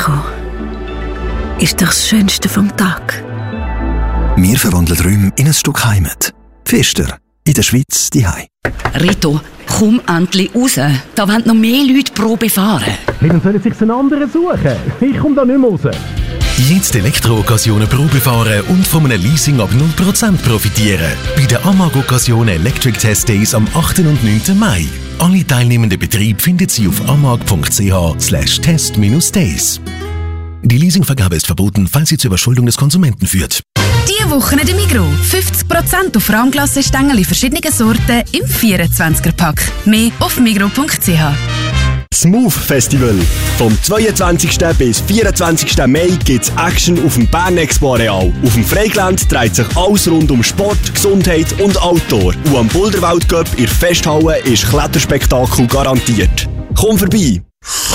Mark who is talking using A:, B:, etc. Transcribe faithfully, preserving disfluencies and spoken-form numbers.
A: Elektro ist doch das Schönste vom Tag.
B: Wir verwandeln Räume in ein Stück Heimat. Pfister, in der Schweiz daheim.
C: Rito, komm endlich raus. Da wollen noch mehr Leute Probe fahren.
D: Hey, dann sollen sich einen anderen suchen. Ich komme da nicht mehr raus.
E: Jetzt Elektro-Occasionen Probe fahren und von einem Leasing ab null Prozent profitieren. Bei den Amag Occasion Electric Test Days am achten und neunten Mai. Alle teilnehmenden Betriebe finden Sie auf amag.ch slash test-days. Die Leasingvergabe ist verboten, falls sie zur Überschuldung des Konsumenten führt.
F: Diese Woche in der Migros. fünfzig Prozent auf Rahmglassestängel in verschiedenen Sorten im vierundzwanziger-Pack. Mehr auf migros punkt c h.
G: Smooth Festival. Vom zweiundzwanzigsten bis vierundzwanzigsten Mai gibt's Action auf dem Bern Expo Areal. Auf dem Freigelände dreht sich alles rund um Sport, Gesundheit und Outdoor. Und am Boulderwald Cup in der Festhalle ist Kletterspektakel garantiert. Komm vorbei!